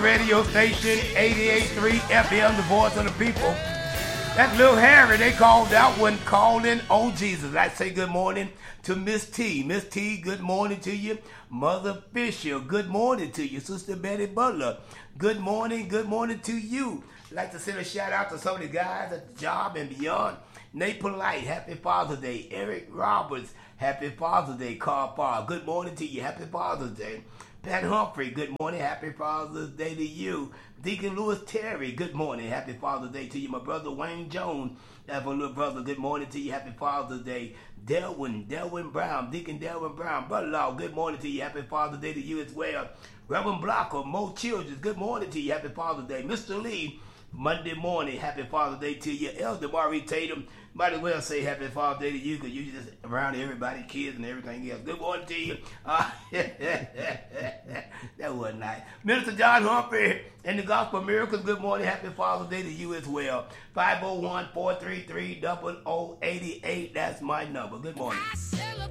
radio station, 88.3 FM, the voice of the people. That little Harry, they called out when calling on Jesus. I say good morning to Miss T. Miss T, good morning to you. Mother Fisher, good morning to you. Sister Betty Butler, good morning to you. I'd like to send a shout out to some of the guys at the job and beyond. Nate Polite, happy Father's Day. Eric Roberts, happy Father's Day. Carl Farr, good morning to you. Happy Father's Day. Pat Humphrey, good morning. Happy Father's Day to you. Deacon Lewis Terry, good morning. Happy Father's Day to you. My brother Wayne Jones, that's my little brother. Good morning to you. Happy Father's Day. Delwyn Brown, Deacon Delwyn Brown, brother-in-law, good morning to you. Happy Father's Day to you as well. Reverend Blocker, Mo Children, good morning to you. Happy Father's Day. Mr. Lee, Monday morning, happy Father's Day to you. Elder Marie Tatum, might as well say happy Father's Day to you because you just around everybody, kids and everything else. Good morning to you. That was nice. Minister John Humphrey and the Gospel Miracles, good morning. Happy Father's Day to you as well. 501-433-0088, that's my number. Good morning.